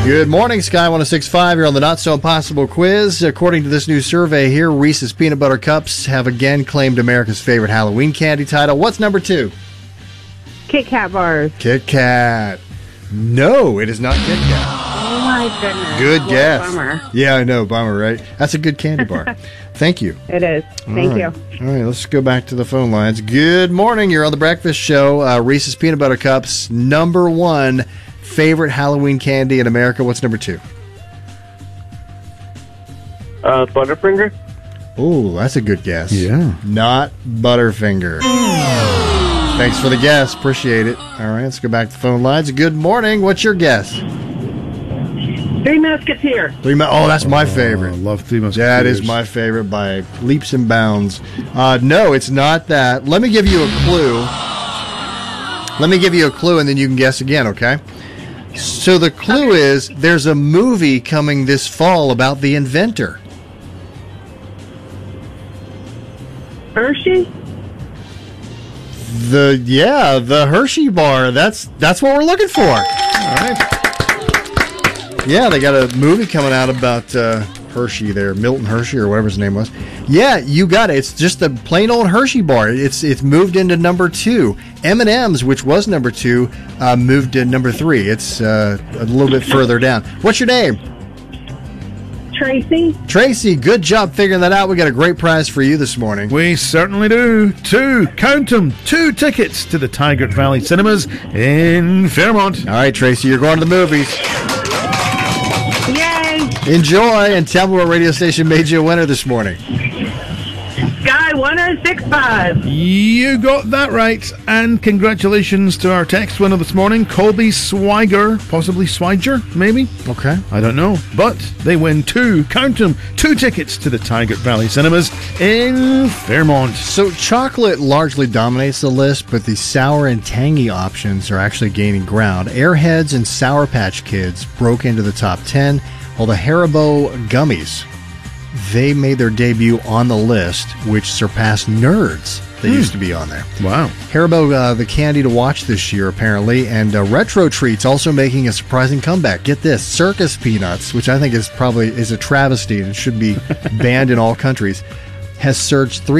Good morning, Sky 106.5. You're on the Not So Impossible quiz. According to this new survey here, Reese's Peanut Butter Cups have again claimed America's favorite Halloween candy title. What's number 2? Kit Kat bars. Kit Kat. No, it is not Kit Kat. Oh, my goodness. Good What guess. a bummer. Yeah, I know. Bummer, right? That's a good candy bar. Thank you. It is. Thank you. All right, let's go back to the phone lines. Good morning. You're on The Breakfast Show. Reese's Peanut Butter Cups, number 1 favorite Halloween candy in America. What's number 2? Butterfinger. Oh, that's a good guess. Yeah. Not Butterfinger. Thanks for the guess. Appreciate it. All right, let's go back to the phone lines. Good morning. What's your guess? Three Musketeers. Oh, that's my favorite. I love Three Musketeers. That is my favorite by leaps and bounds. No, it's not that. Let me give you a clue. And then you can guess again, okay? So the clue is there's a movie coming this fall about the inventor. Hershey. The Hershey bar. That's what we're looking for. All right. Yeah, they got a movie coming out about Hershey there, Milton Hershey or whatever his name was. Yeah, you got it. It's just a plain old Hershey bar. It's moved into number 2. M&M's, which was number 2, moved to number 3. It's a little bit further down. What's your name? Tracy. Tracy, good job figuring that out. We got a great prize for you this morning. We certainly do. 2, count them, 2 tickets to the Tigard Valley Cinemas in Fairmont. All right, Tracy, you're going to the movies. Yay. Enjoy, and tell me what radio station made you a winner this morning. Sky 106.5. You got that right, and congratulations to our text winner this morning, Colby Swiger, possibly Swiger, maybe? Okay. I don't know, but they win 2, count them, 2 tickets to the Tigard Valley Cinemas in Fairmont. So chocolate largely dominates the list, but the sour and tangy options are actually gaining ground. Airheads and Sour Patch Kids broke into the top 10, while the Haribo gummies, they made their debut on the list, which surpassed Nerds. They used to be on there. Wow. Haribo, the candy to watch this year, apparently, and Retro Treats also making a surprising comeback. Get this, Circus Peanuts, which I think is a travesty and should be banned in all countries, has surged